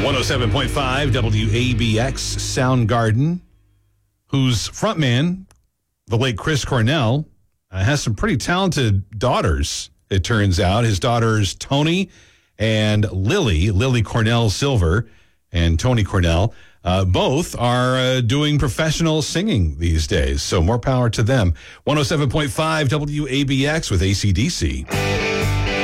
107.5 WABX Soundgarden, whose frontman, the late Chris Cornell, has some pretty talented daughters, it turns out. His daughters, Tony and Lily Cornell Silver and Tony Cornell, both are doing professional singing these days. So more power to them. 107.5 WABX with AC/DC.